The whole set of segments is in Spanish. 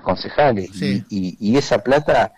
concejales, Sí. y esa plata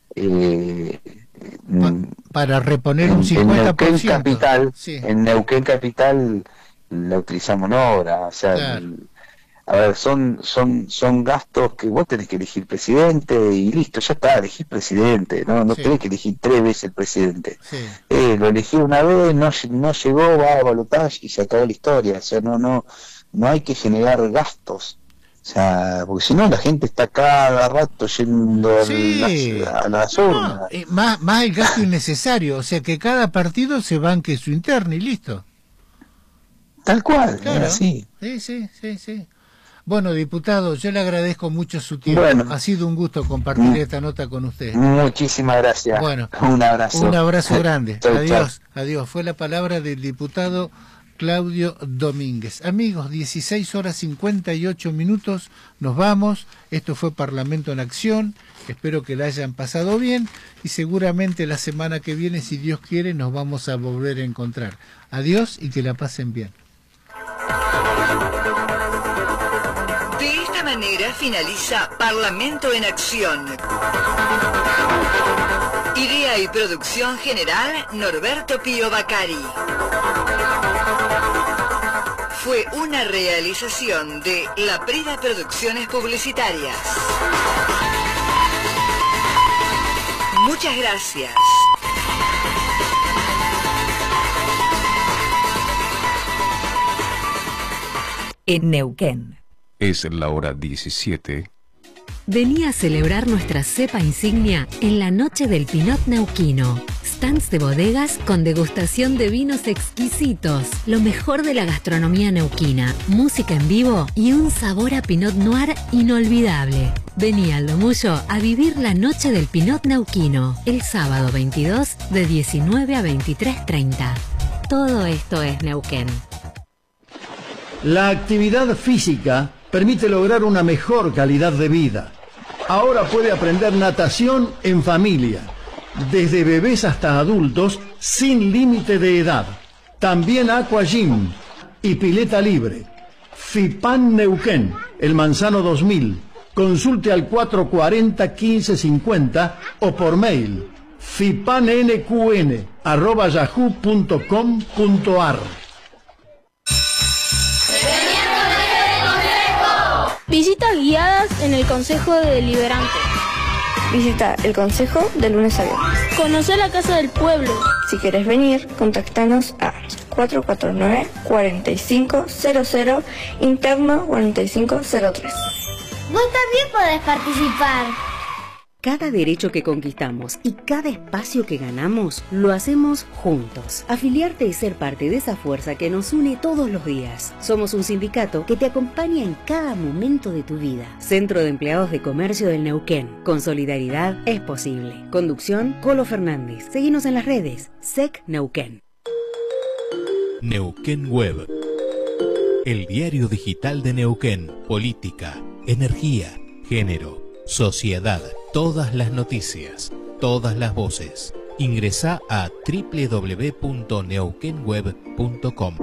Para reponer un en 50%. Neuquén Capital, Sí, en Neuquén Capital la utilizamos en obra, o sea, claro. a ver, son gastos que vos tenés que elegir presidente y listo, ya está, elegís presidente, no Sí, tenés que elegir 3 veces el presidente. sí. Lo elegí una vez, no llegó, va a balotaje y se acabó la historia, o sea, no hay que generar gastos. O sea, porque si no la gente está cada rato yendo Sí. a las No, urnas. más el gasto innecesario, o sea que cada partido se banque su interna y listo. Tal cual, es Claro. así. Sí, sí, sí, sí. Bueno, diputado, yo le agradezco mucho su tiempo. Bueno, Ha sido un gusto compartir esta nota con usted. muchísimas gracias. Bueno, Un abrazo. un abrazo grande. Chau, chau. Adiós, adiós. Fue la palabra del diputado Claudio Domínguez. Amigos, 16:58. Nos vamos. Esto fue Parlamento en Acción. Espero que la hayan pasado bien y seguramente la semana que viene, si Dios quiere, nos vamos a volver a encontrar. Adiós y que la pasen bien. De esta manera finaliza Parlamento en Acción. Idea y producción general, Norberto Pío Bacari. Fue una realización de La Prida Producciones Publicitarias. Muchas gracias. En Neuquén. Es la hora 17. Vení a celebrar nuestra cepa insignia en la noche del Pinot Neuquino. Stands de bodegas con degustación de vinos exquisitos, lo mejor de la gastronomía neuquina, música en vivo y un sabor a Pinot Noir inolvidable. Vení al Lomullo a vivir la noche del Pinot Neuquino, el sábado 22 de 19 a 23:30. Todo esto es Neuquén. La actividad física permite lograr una mejor calidad de vida. Ahora puede aprender natación en familia, desde bebés hasta adultos, sin límite de edad. También aqua gym y pileta libre. FIPAN Neuquén, El Manzano 2000. Consulte al 440-1550 o por mail fipanNQN@yahoo.com.ar. Visitas guiadas en el Consejo Deliberante. Visita el Consejo de lunes a viernes. Conocer la Casa del Pueblo. Si quieres venir, contactanos a 449-4500, interno 4503. Vos también podés participar. Cada derecho que conquistamos y cada espacio que ganamos, lo hacemos juntos. Afiliarte y ser parte de esa fuerza que nos une todos los días. Somos un sindicato que te acompaña en cada momento de tu vida. Centro de Empleados de Comercio del Neuquén. Con solidaridad es posible. Conducción, Colo Fernández. Seguinos en las redes. SEC Neuquén. Neuquén Web. El diario digital de Neuquén. Política, energía, género, sociedad. Todas las noticias, todas las voces. Ingresá a www.neuquenweb.com.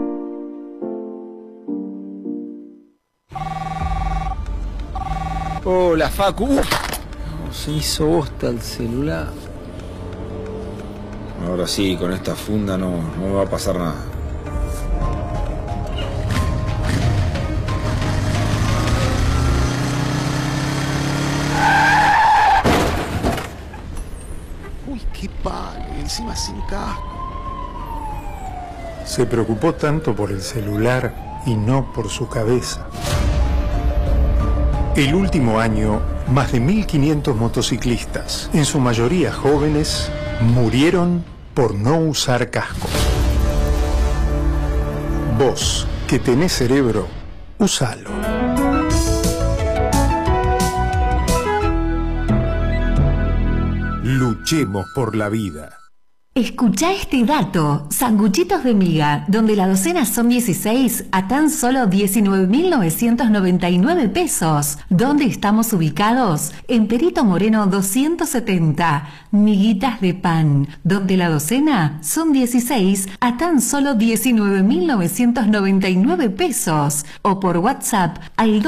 Hola, Facu. Se hizo bosta el celular. Ahora sí, con esta funda no me va a pasar nada. Qué palo, y encima sin casco. Se preocupó tanto por el celular y no por su cabeza. El último año, más de 1.500 motociclistas, en su mayoría jóvenes, murieron por no usar casco. Vos, que tenés cerebro, usalo. Luchemos por la vida. Escuchá este dato. Sanguchitos de miga, donde la docena son 16 a tan solo 19.999 pesos. ¿Dónde estamos ubicados? En Perito Moreno 270. Miguitas de pan, donde la docena son 16 a tan solo 19.999 pesos. O por WhatsApp al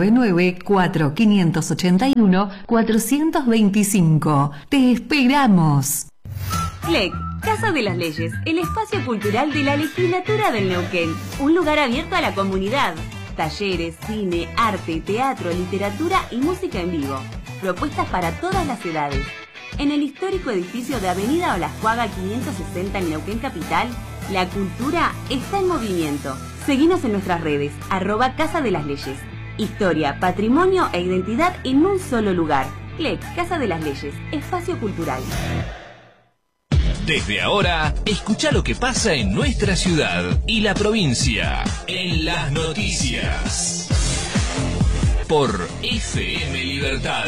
299-4581-425. ¡Te esperamos! CLEC, Casa de las Leyes, el espacio cultural de la legislatura del Neuquén. Un lugar abierto a la comunidad. Talleres, cine, arte, teatro, literatura y música en vivo. Propuestas para todas las edades. En el histórico edificio de Avenida Olascuaga 560 en Neuquén Capital, la cultura está en movimiento. Seguinos en nuestras redes, @Casa de las Leyes. Historia, patrimonio e identidad en un solo lugar. CLEC, Casa de las Leyes, espacio cultural. Desde ahora, escucha lo que pasa en nuestra ciudad y la provincia en las noticias. Por FM Libertad.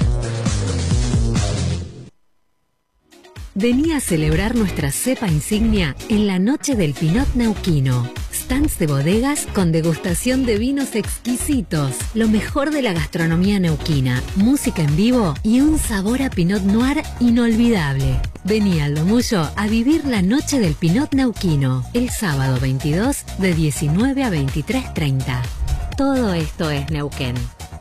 Vení a celebrar nuestra cepa insignia en la noche del Pinot Neuquino. Stands de bodegas con degustación de vinos exquisitos, lo mejor de la gastronomía neuquina, música en vivo y un sabor a Pinot Noir inolvidable. Vení al Lomullo a vivir la noche del Pinot Neuquino, el sábado 22 de 19 a 23:30. Todo esto es Neuquén.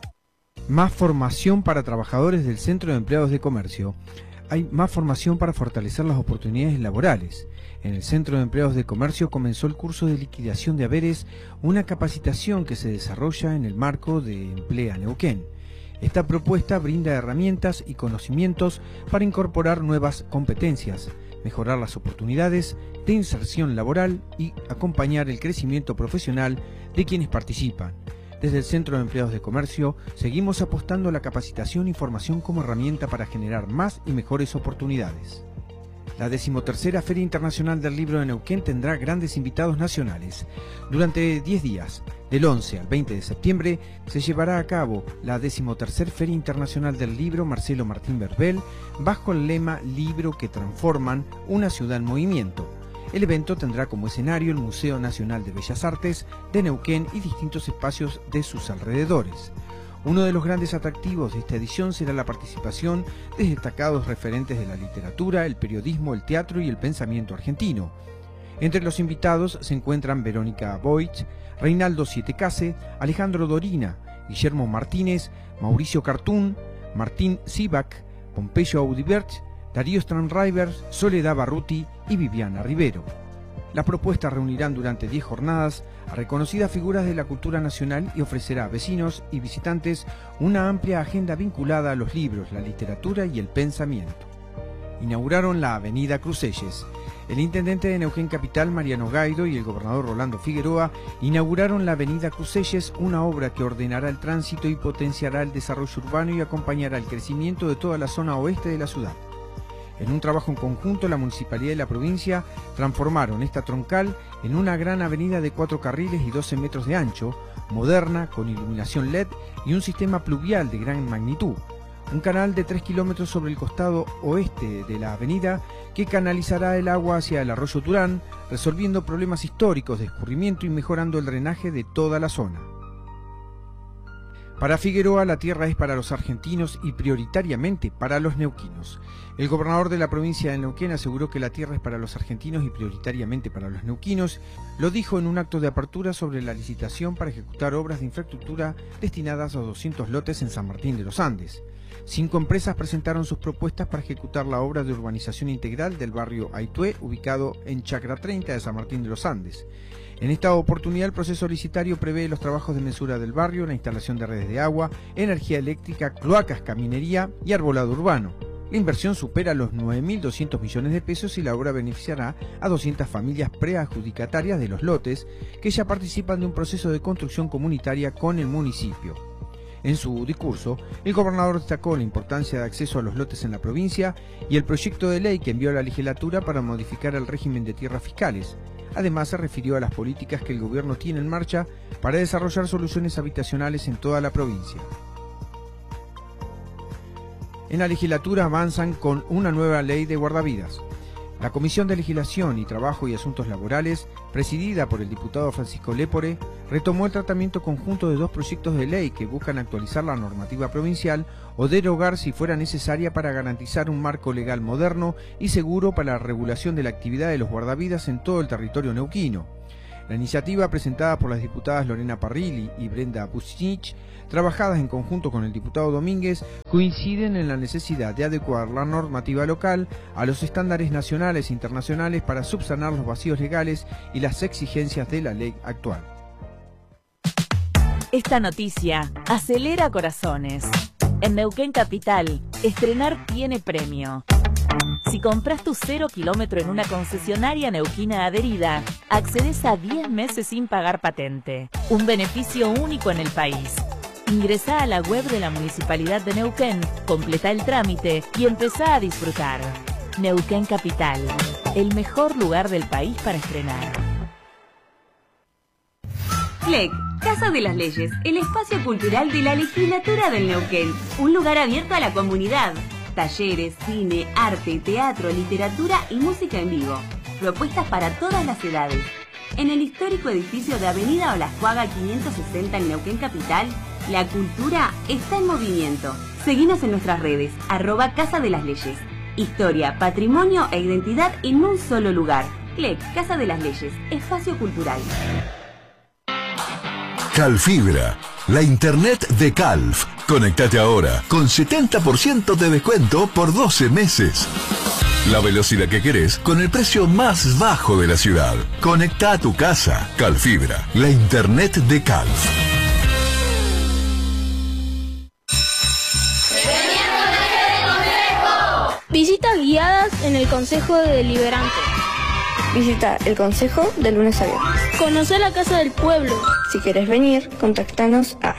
Más formación para trabajadores del Centro de Empleados de Comercio. Hay más formación para fortalecer las oportunidades laborales. En el Centro de Empleados de Comercio comenzó el curso de liquidación de haberes, una capacitación que se desarrolla en el marco de Emplea Neuquén. Esta propuesta brinda herramientas y conocimientos para incorporar nuevas competencias, mejorar las oportunidades de inserción laboral y acompañar el crecimiento profesional de quienes participan. Desde el Centro de Empleados de Comercio seguimos apostando a la capacitación y formación como herramienta para generar más y mejores oportunidades. La 13ª Feria Internacional del Libro de Neuquén tendrá grandes invitados nacionales. Durante 10 días, del 11 al 20 de septiembre, se llevará a cabo la 13ª Feria Internacional del Libro Marcelo Martín Verbel, bajo el lema Libro que transforman, una ciudad en movimiento. El evento tendrá como escenario el Museo Nacional de Bellas Artes de Neuquén y distintos espacios de sus alrededores. Uno de los grandes atractivos de esta edición será la participación de destacados referentes de la literatura, el periodismo, el teatro y el pensamiento argentino. Entre los invitados se encuentran Verónica Boich, Reinaldo Sietecase, Alejandro Dorina, Guillermo Martínez, Mauricio Cartún, Martín Sivak, Pompeyo Audibert, Darío Stranrivers, Soledad Barruti y Viviana Rivero. Las propuestas reunirán durante 10 jornadas a reconocidas figuras de la cultura nacional y ofrecerá a vecinos y visitantes una amplia agenda vinculada a los libros, la literatura y el pensamiento. Inauguraron la Avenida Crucelles. El intendente de Neuquén Capital, Mariano Gaido, y el gobernador Rolando Figueroa inauguraron la Avenida Crucelles, una obra que ordenará el tránsito y potenciará el desarrollo urbano y acompañará el crecimiento de toda la zona oeste de la ciudad. En un trabajo en conjunto, la municipalidad y la provincia transformaron esta troncal en una gran avenida de 4 carriles y 12 metros de ancho, moderna, con iluminación LED y un sistema pluvial de gran magnitud. Un canal de 3 kilómetros sobre el costado oeste de la avenida que canalizará el agua hacia el arroyo Turán, resolviendo problemas históricos de escurrimiento y mejorando el drenaje de toda la zona. Para Figueroa, la tierra es para los argentinos y prioritariamente para los neuquinos. El gobernador de la provincia de Neuquén aseguró que la tierra es para los argentinos y prioritariamente para los neuquinos. Lo dijo en un acto de apertura sobre la licitación para ejecutar obras de infraestructura destinadas a 200 lotes en San Martín de los Andes. 5 empresas presentaron sus propuestas para ejecutar la obra de urbanización integral del barrio Aitué, ubicado en Chacra 30 de San Martín de los Andes. En esta oportunidad, el proceso licitario prevé los trabajos de mensura del barrio, la instalación de redes de agua, energía eléctrica, cloacas, caminería y arbolado urbano. La inversión supera los 9.200 millones de pesos y la obra beneficiará a 200 familias preadjudicatarias de los lotes que ya participan de un proceso de construcción comunitaria con el municipio. En su discurso, el gobernador destacó la importancia de acceso a los lotes en la provincia y el proyecto de ley que envió a la legislatura para modificar el régimen de tierras fiscales. Además, se refirió a las políticas que el gobierno tiene en marcha para desarrollar soluciones habitacionales en toda la provincia. En la legislatura avanzan con una nueva ley de guardavidas. La Comisión de Legislación y Trabajo y Asuntos Laborales, presidida por el diputado Francisco Lepore, retomó el tratamiento conjunto de 2 proyectos de ley que buscan actualizar la normativa provincial o derogar si fuera necesaria para garantizar un marco legal moderno y seguro para la regulación de la actividad de los guardavidas en todo el territorio neuquino. La iniciativa, presentada por las diputadas Lorena Parrilli y Brenda Bucinich, trabajadas en conjunto con el diputado Domínguez, coinciden en la necesidad de adecuar la normativa local a los estándares nacionales e internacionales para subsanar los vacíos legales y las exigencias de la ley actual. Esta noticia acelera corazones. En Neuquén Capital, estrenar tiene premio. Si compras tu 0 kilómetro en una concesionaria neuquina adherida, accedes a 10 meses sin pagar patente. Un beneficio único en el país. Ingresá a la web de la Municipalidad de Neuquén, completá el trámite y empezá a disfrutar. Neuquén Capital, el mejor lugar del país para estrenar. CLEC, Casa de las Leyes, el espacio cultural de la legislatura del Neuquén. Un lugar abierto a la comunidad. Talleres, cine, arte, teatro, literatura y música en vivo. Propuestas para todas las edades. En el histórico edificio de Avenida Olascuaga 560 en Neuquén Capital, la cultura está en movimiento. Seguinos en nuestras redes, @Casa de las Leyes. Historia, patrimonio e identidad en un solo lugar. CLEC, Casa de las Leyes, espacio cultural. Calfibra, la internet de Calf. Conectate ahora con 70% de descuento por 12 meses. La velocidad que querés con el precio más bajo de la ciudad. Conecta a tu casa. Calfibra, la internet de Calf. Visitas guiadas en el Consejo Deliberante. Visita el Consejo de lunes a viernes. Conocer la Casa del Pueblo. Si quieres venir, contactanos a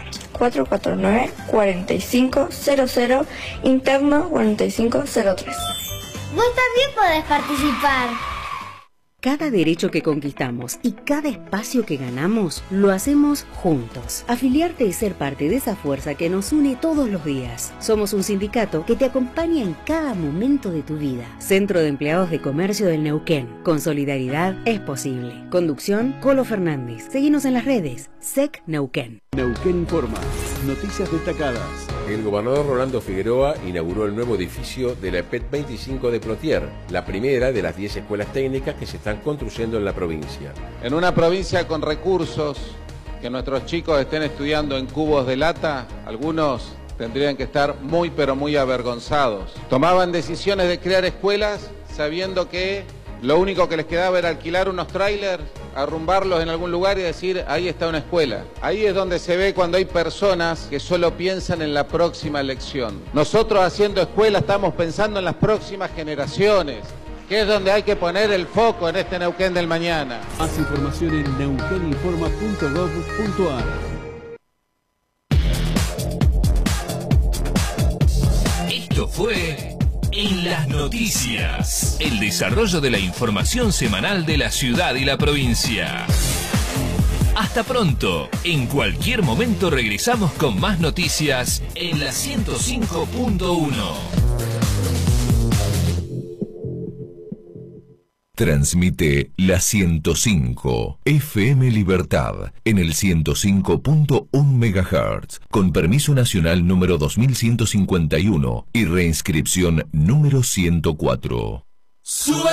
449-4500, interno 4503. Vos también podés participar. Cada derecho que conquistamos y cada espacio que ganamos, lo hacemos juntos. Afiliarte es ser parte de esa fuerza que nos une todos los días. Somos un sindicato que te acompaña en cada momento de tu vida. Centro de Empleados de Comercio del Neuquén. Con solidaridad es posible. Conducción, Colo Fernández. Seguinos en las redes. SEC Neuquén. Neuquén Informa. Noticias destacadas. El gobernador Rolando Figueroa inauguró el nuevo edificio de la EPET 25 de Plotier, la primera de las 10 escuelas técnicas que se están construyendo en la provincia. En una provincia con recursos, que nuestros chicos estén estudiando en cubos de lata, algunos tendrían que estar muy pero muy avergonzados. Tomaban decisiones de crear escuelas sabiendo que lo único que les quedaba era alquilar unos trailers, arrumbarlos en algún lugar y decir, ahí está una escuela. Ahí es donde se ve cuando hay personas que solo piensan en la próxima elección. Nosotros haciendo escuela estamos pensando en las próximas generaciones, que es donde hay que poner el foco en este Neuquén del mañana. Más información en neuqueninforma.gov.ar. Esto fue En las Noticias, el desarrollo de la información semanal de la ciudad y la provincia. Hasta pronto. En cualquier momento regresamos con más noticias en la 105.1. Transmite la 105 FM Libertad en el 105.1 MHz con permiso nacional número 2151 y reinscripción número 104.